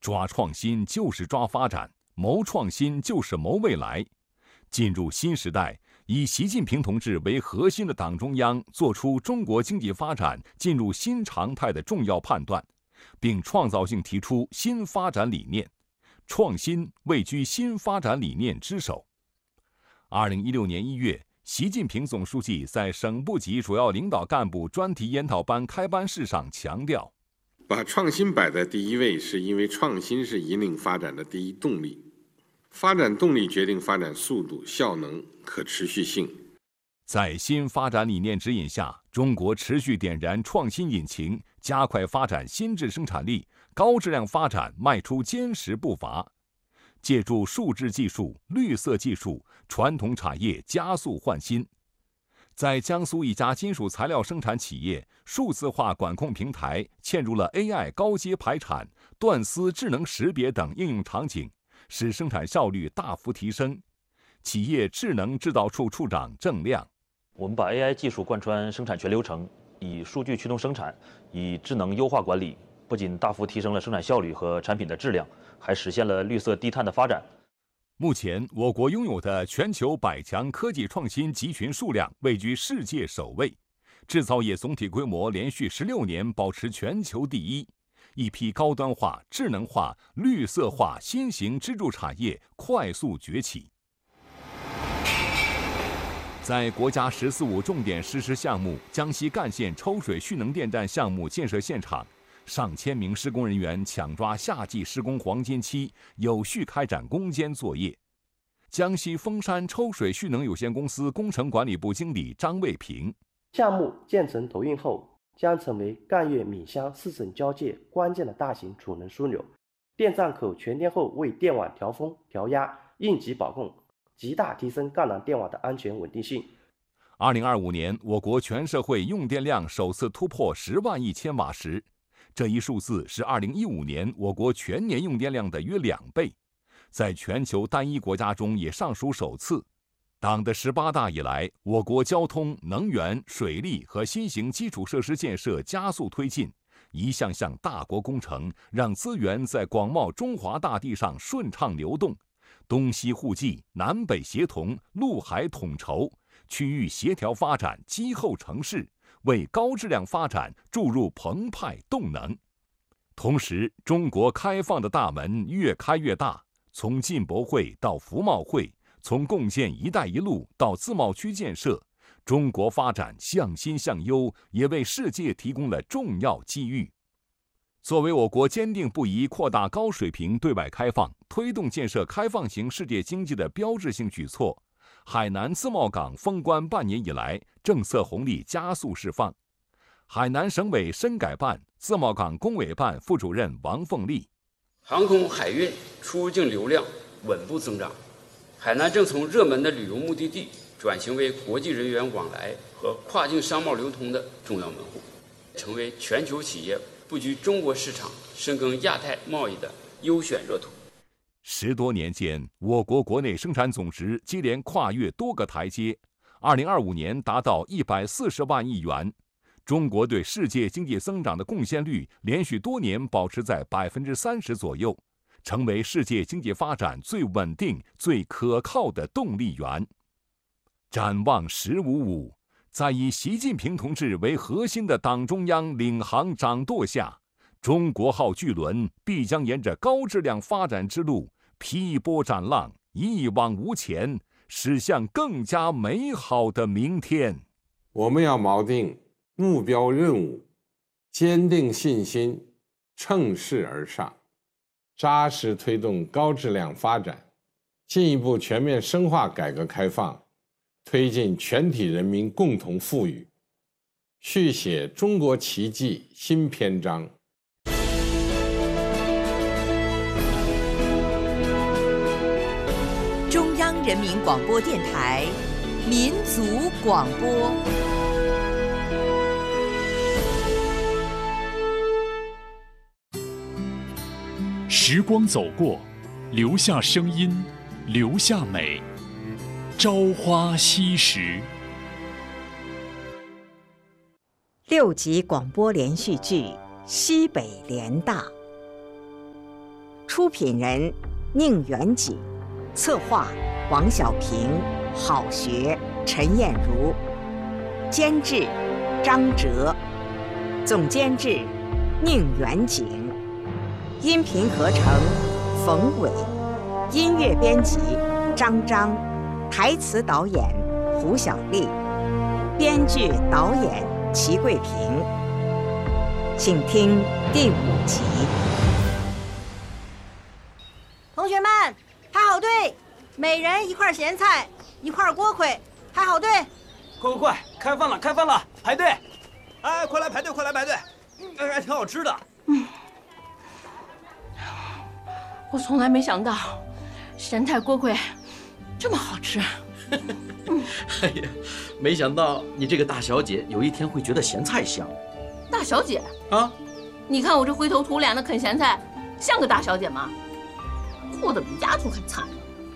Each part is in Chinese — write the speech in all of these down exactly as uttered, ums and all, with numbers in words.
抓创新就是抓发展，谋创新就是谋未来。进入新时代，以习近平同志为核心的党中央作出中国经济发展进入新常态的重要判断，并创造性提出新发展理念，创新位居新发展理念之首。二零一六年一月，习近平总书记在省部级主要领导干部专题研讨班开班式上强调， 把创新摆在第一位，是因为创新是引领发展的第一动力。发展动力决定发展速度、效能、可持续性。 在新发展理念指引下，中国持续点燃创新引擎，加快发展新质生产力，高质量发展迈出坚实步伐。借助数字技术、绿色技术，传统产业加速换新。在江苏一家金属材料生产企业，数字化管控平台嵌入了 A I 高阶排产、断丝智能识别等应用场景，使生产效率大幅提升。企业智能制造处处长郑亮： 我们把 A I 技术贯穿生产全流程，以数据驱动生产，以智能优化管理，不仅大幅提升了生产效率和产品的质量，还实现了绿色低碳的发展。 目前，我国拥有的全球百强科技创新集群数量位居世界首位，制造业总体规模连续十六年保持全球第一。一批高端化、智能化、绿色化新型支柱产业快速崛起。在国家“十四五”重点实施项目江西赣县抽水蓄能电站项目建设现场，上千名施工人员抢抓夏季施工黄金期，有序开展攻坚作业。江西丰山抽水蓄能有限公司工程管理部经理张卫平： 项目建成投运后，将成为赣粤闽湘四省交界关键的大型储能枢纽。电站口全天候为电网调峰、调压、应急保供，极大提升赣南电网的安全稳定性。 二零二五年，我国全社会用电量首次突破十万亿千瓦时，这一数字是二零一五年我国全年用电量的约两倍，在全球单一国家中也尚属首次。党的十八大以来，我国交通、能源、水利和新型基础设施建设加速推进，一项项大国工程让资源在广袤中华大地上顺畅流动，东西互济、南北协同、陆海统筹，区域协调发展积厚成势，为高质量发展注入澎湃动能。同时，中国开放的大门越开越大，从进博会到服贸会，从共建“一带一路”到自贸区建设，中国发展向新向优，也为世界提供了重要机遇。作为我国坚定不移扩大高水平对外开放、推动建设开放型世界经济的标志性举措，海南自贸港封关半年以来，政策红利加速释放。海南省委深改办自贸港工委办副主任王凤丽： 航空海运出入境流量稳步增长，海南正从热门的旅游目的地转型为国际人员往来和跨境商贸流通的重要门户，成为全球企业布局中国市场、深耕亚太贸易的优选热土。 十多年间，我国国内生产总值接连跨越多个台阶，二零二五年达到一百四十万亿元。中国对世界经济增长的贡献率连续多年保持在百分之三十左右，成为世界经济发展最稳定、最可靠的动力源。展望“十五五”，在以习近平同志为核心的党中央领航掌舵下，中国号巨轮必将沿着高质量发展之路劈波斩浪，一往无前，驶向更加美好的明天。 我们要锚定目标任务，坚定信心，乘势而上，扎实推动高质量发展，进一步全面深化改革开放，推进全体人民共同富裕，续写中国奇迹新篇章。 中央人民广播电台民族广播。 时光走过，留下声音，留下美。朝花夕拾。 六集广播连续剧《西北联大》。 出品人宁远景，策划王小平、郝学、陈燕如，监制张哲，总监制宁远景，音频合成冯伟，音乐编辑张张，台词导演胡小丽，编剧导演齐桂平。请听第五集。 同学们，排好队，每人一块咸菜，一块锅盔，排好队。 快快快，开饭了，开饭了，排队！哎，快来排队，快来排队！哎，还挺好吃的。 嗯，我从来没想到，咸菜锅盔这么好吃。 嗯、哎呀，没想到你这个大小姐有一天会觉得咸菜香。 大小姐啊！ 你看我这灰头土脸的啃咸菜，像个大小姐吗？过得比丫头还惨。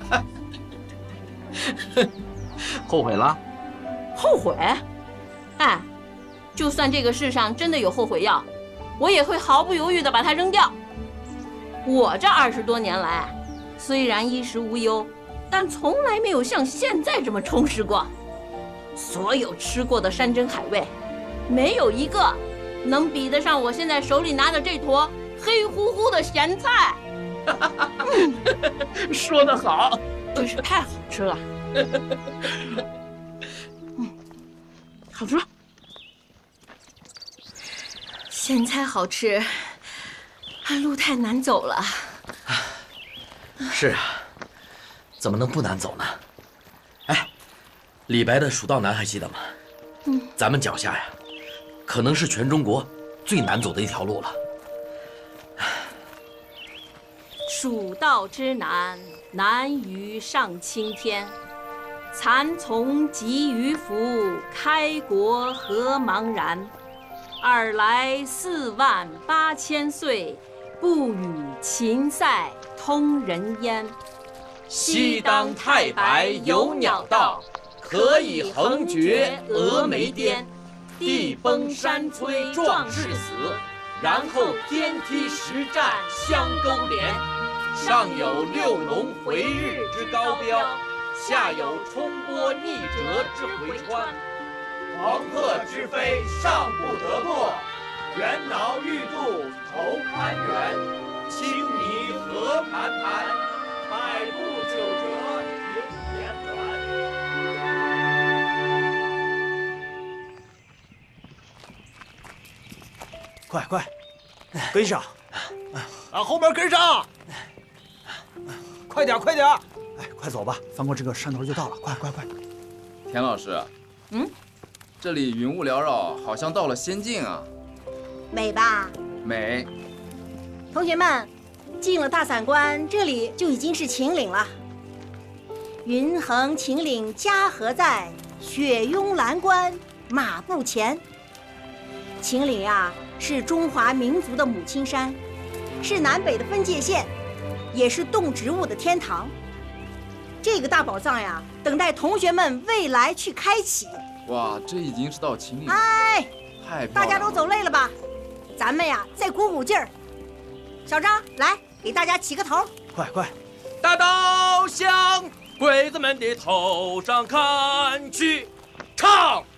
后悔了？ 后悔？哎，就算这个世上真的有后悔药，我也会毫不犹豫地把它扔掉。我这二十多年来，虽然衣食无忧，但从来没有像现在这么充实过。所有吃过的山珍海味，没有一个能比得上我现在手里拿的这坨黑乎乎的咸菜。 嗯、说得好， 真是太好吃了。嗯，好吃。咸菜好吃，路太难走了。 是啊，怎么能不难走呢？哎，李白的《蜀道难》还记得吗？嗯，咱们脚下呀，可能是全中国最难走的一条路了。 蜀道之难，难于上青天。蚕丛及鱼凫，开国何茫然。尔来四万八千岁，不与秦塞通人烟。 西当太白有鸟道，可以横绝峨眉巅。地崩山摧壮士死，然后天梯石栈相勾连。上有六龙回日之高标，下有冲波逆折之回川。黄鹤之飞上不得过，猿猱欲度愁攀援。青泥何盘盘，百步九折蜿蜒短。快快，跟上！啊，后面跟上！快点，快点！哎，快走吧，翻过这个山头就到了。快快快！ 田老师， 嗯， 这里云雾缭绕，好像到了仙境啊。 美吧？ 美。 同学们，进了大散关，这里就已经是秦岭了。云横秦岭家何在？雪拥蓝关马不前。秦岭呀，是中华民族的母亲山，是南北的分界线，也是动植物的天堂。这个大宝藏呀，等待同学们未来去开启。 哇，这已经是到秦岭了。 哎， 太漂亮了！ 大家都走累了吧？咱们呀，再鼓鼓劲儿。小张，来给大家起个头。 快快！ 大刀向鬼子们的头上砍去，唱。